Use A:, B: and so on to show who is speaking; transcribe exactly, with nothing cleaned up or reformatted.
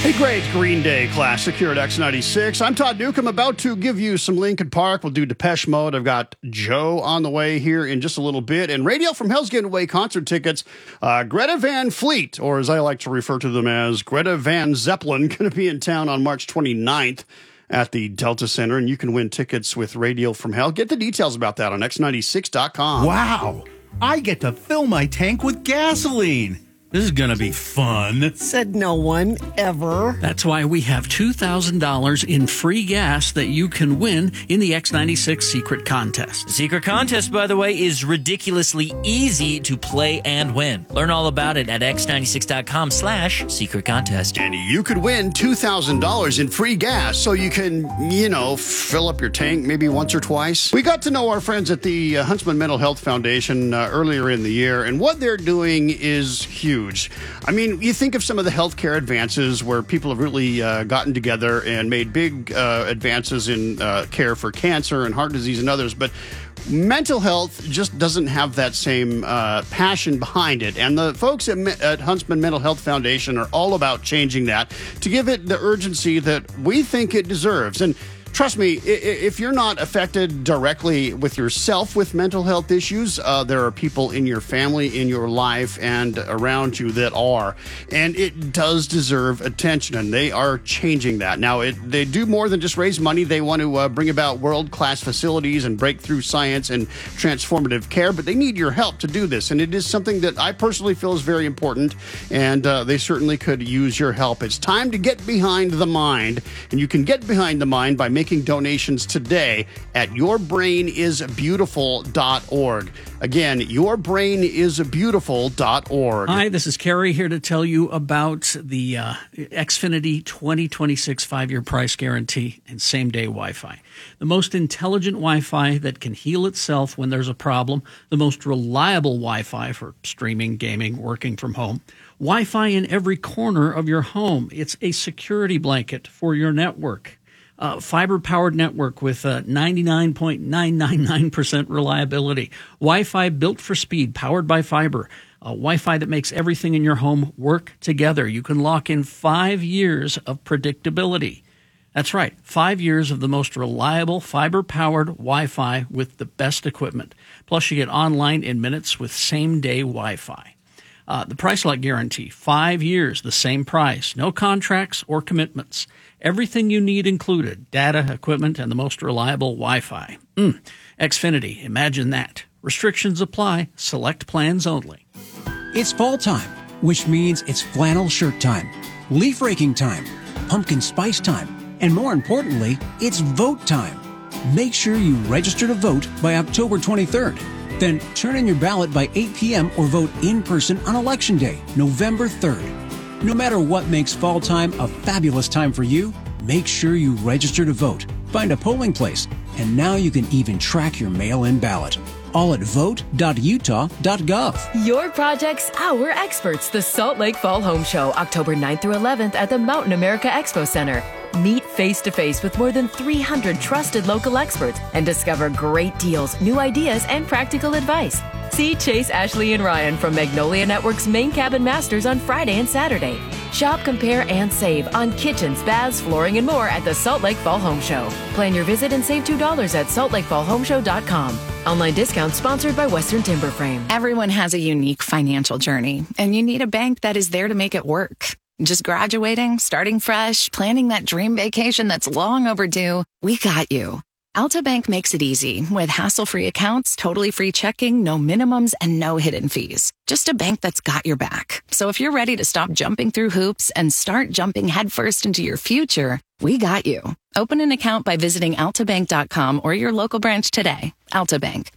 A: A great Green Day classic here at X ninety-six. I'm Todd Newcomb, about to give you some Linkin Park. We'll do Depeche Mode. I've got Joe on the way here in just a little bit. And Radio from Hell's giving away concert tickets. Uh, Greta Van Fleet, or as I like to refer to them as Greta Van Zeppelin, going to be in town on March twenty-ninth at the Delta Center. And you can win tickets with Radio from Hell. Get the details about that on X ninety-six dot com.
B: Wow. I get to fill my tank with gasoline. This is going to be fun.
C: Said no one, ever.
D: That's why we have two thousand dollars in free gas that you can win in the X ninety-six Secret Contest.
E: The Secret Contest, by the way, is ridiculously easy to play and win. Learn all about it at x ninety-six dot com slash secret contest.
A: And you could win two thousand dollars in free gas so you can, you know, fill up your tank maybe once or twice. We got to know our friends at the uh, Huntsman Mental Health Foundation uh, earlier in the year, and what they're doing is huge. I mean, you think of some of the healthcare advances where people have really uh, gotten together and made big uh, advances in uh, care for cancer and heart disease and others, but mental health just doesn't have that same uh, passion behind it. And the folks at, at Huntsman Mental Health Foundation are all about changing that to give it the urgency that we think it deserves. And trust me, if you're not affected directly with yourself with mental health issues, uh, there are people in your family, in your life, and around you that are. And it does deserve attention, and they are changing that. Now, it, they do more than just raise money. They want to uh, bring about world-class facilities and breakthrough science and transformative care, but they need your help to do this. And it is something that I personally feel is very important, and uh, they certainly could use your help. It's time to get behind the mind, and you can get behind the mind by making donations today at your brain is beautiful dot org. Again, your brain is beautiful dot org.
D: Hi, this is Kerry here to tell you about the uh, Xfinity twenty twenty-six five-year price guarantee and same-day Wi-Fi. The most intelligent Wi-Fi that can heal itself when there's a problem. The most reliable Wi-Fi for streaming, gaming, working from home. Wi-Fi in every corner of your home. It's a security blanket for your network. Uh, fiber-powered network with uh, ninety-nine point nine nine nine percent reliability. Wi-Fi built for speed, powered by fiber. Uh, Wi-Fi that makes everything in your home work together. You can lock in five years of predictability. That's right, five years of the most reliable fiber-powered Wi-Fi with the best equipment. Plus, you get online in minutes with same-day Wi-Fi. Uh, the price lock guarantee, five years, the same price. No contracts or commitments. Everything you need included, data, equipment, and the most reliable Wi-Fi. Mm. Xfinity, imagine that. Restrictions apply. Select plans only.
F: It's fall time, which means it's flannel shirt time, leaf raking time, pumpkin spice time, and more importantly, it's vote time. Make sure you register to vote by October twenty-third. Then turn in your ballot by eight p.m. or vote in person on Election Day, November third. No matter what makes fall time a fabulous time for you, make sure you register to vote, find a polling place, and now you can even track your mail-in ballot. All at vote dot utah dot gov.
G: Your project's our experts. The Salt Lake Fall Home Show, October ninth through eleventh at the Mountain America Expo Center. Meet face-to-face with more than three hundred trusted local experts and discover great deals, new ideas, and practical advice. See Chase, Ashley, and Ryan from Magnolia Network's Main Cabin Masters on Friday and Saturday. Shop, compare, and save on kitchens, baths, flooring, and more at the Salt Lake Fall Home Show. Plan your visit and save two dollars at salt lake fall home show dot com. Online discount sponsored by Western Timber Frame.
H: Everyone has a unique financial journey, and you need a bank that is there to make it work. Just graduating, starting fresh, planning that dream vacation that's long overdue. We got you. Alta Bank makes it easy with hassle-free accounts, totally free checking, no minimums, and no hidden fees. Just a bank that's got your back. So if you're ready to stop jumping through hoops and start jumping headfirst into your future, we got you. Open an account by visiting alta bank dot com or your local branch today. Alta Bank.